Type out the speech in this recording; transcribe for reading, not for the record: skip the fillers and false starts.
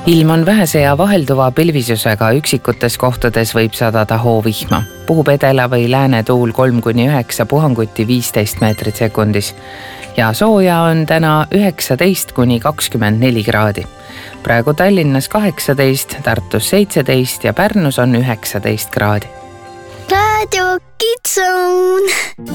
Ilm on vähese ja vahelduva pilvisusega, üksikutes kohtades võib sadada hoovihma. Puhub edela või lääne tuul 3-9, puhanguti 15 meetrit sekundis. Ja sooja on täna 19-24 kraadi. Praegu Tallinnas 18, Tartus 17 ja Pärnus on 19 kraadi. Radio Kids Zone.